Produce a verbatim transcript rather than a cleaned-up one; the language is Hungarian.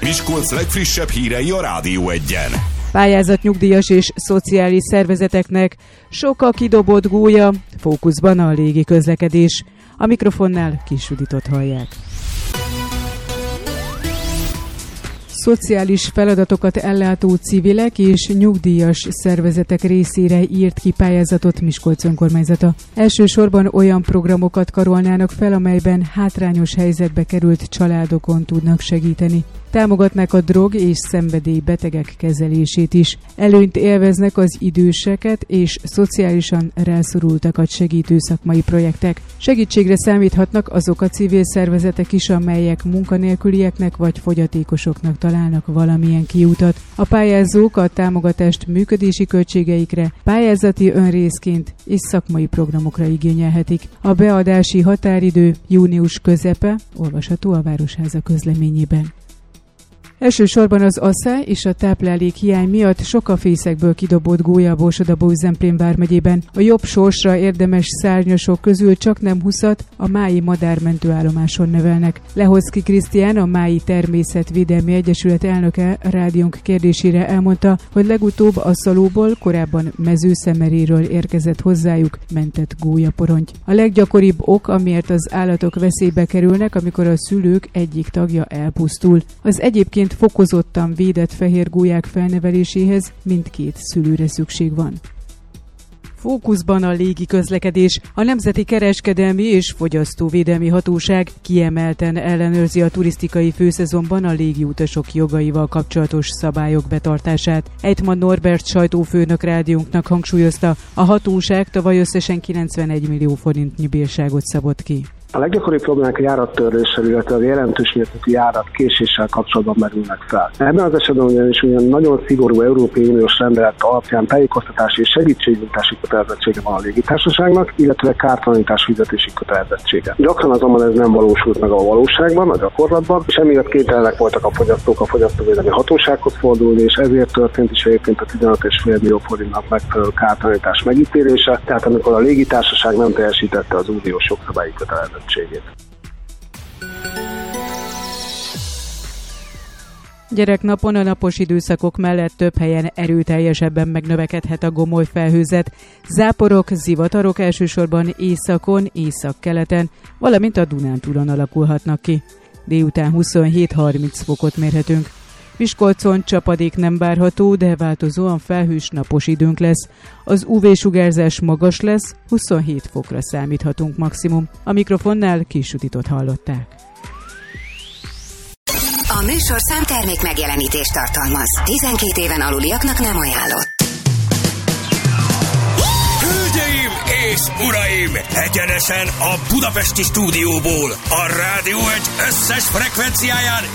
Miskolc legfrissebb hírei a Rádió Egyen. Pályázat nyugdíjas és szociális szervezeteknek sok a kidobott gólya, fókuszban a légi közlekedés. A mikrofonnál Kis Juditot hallják. Szociális feladatokat ellátó civilek és nyugdíjas szervezetek részére írt ki pályázatot Miskolc önkormányzata. Elsősorban olyan programokat karolnának fel, amelyben hátrányos helyzetbe került családokon tudnak segíteni. Támogatnák a drog- és szenvedélybetegek kezelését is. Előnyt élveznek az időseket és szociálisan rászorultakat segítő szakmai projektek. Segítségre számíthatnak azok a civil szervezetek is, amelyek munkanélkülieknek vagy fogyatékosoknak találnak valamilyen kiutat. A pályázók a támogatást működési költségeikre, pályázati önrészként és szakmai programokra igényelhetik. A beadási határidő június közepe, olvasható a Városháza közleményében. Elsősorban az asszály és a táplálék hiány miatt sok a fészekből kidobott gólya a Borsod-Abaúj-Zemplén vármegyében. A jobb sorsra érdemes szárnyasok közül csaknem húszat a mályi madármentőállomáson nevelnek. Lehozki Krisztián, a Mályi Természetvédelmi Egyesület elnöke rádiónk kérdésére elmondta, hogy legutóbb a Szalóból, korábban Mezőszemeréről érkezett hozzájuk mentett gólyaporonty. A leggyakoribb ok, amiért az állatok veszélybe kerülnek, amikor a szülők egyik tagja elpusztul. Az egyébként fokozottan védett fehér gólyák felneveléséhez mindkét szülőre szükség van. Fókuszban a légi közlekedés. A Nemzeti Kereskedelmi és Fogyasztóvédelmi Hatóság kiemelten ellenőrzi a turisztikai főszezonban a légiutasok jogaival kapcsolatos szabályok betartását. Ejtman Norbert sajtófőnök rádiónknak hangsúlyozta, a hatóság tavaly összesen kilencvenegy millió forintnyi bírságot szabott ki. A leggyakoribb problémák a járattörléssel, illetve a jelentős mértékű járatkéséssel kapcsolatban merülnek fel. Ebben az esetben ugyanis ugyan nagyon szigorú Európai Uniós rendelet alapján tájékoztatási és segítségnyújtási kötelezettsége van a légitársaságnak, illetve kártalanítás fizetési kötelezettsége. Gyakran azonban ez nem valósult meg a valóságban, a gyakorlatban, és emiatt kénytelenek voltak a fogyasztók a fogyasztóvédelmi hatósághoz fordulni, és ezért történt is egyébként a tizenöt egész öt millió forintnak megfelelő kártalanítás megítélése, tehát amikor a légitársaság nem teljesítette az uniós jogszabályi kötelezettséget. Gyereknapon a napos időszakok mellett több helyen erőteljesebben megnövekedhet a gomoly felhőzet. Záporok, zivatarok elsősorban északon, északkeleten, valamint a Dunántúlon alakulhatnak ki. Délután huszonhét-harminc fokot mérhetünk. Miskolcon csapadék nem várható, de változóan felhős napos időnk lesz. Az ú vé-sugárzás magas lesz, huszonhét fokra számíthatunk maximum. A mikrofonnál Kis Juditot hallották. A műsorszám termék megjelenítést tartalmaz. tizenkét éven aluliaknak nem ajánlott. Hölgyeim és uraim! Egyenesen a budapesti stúdióból, a Rádió Egy összes frekvenciáján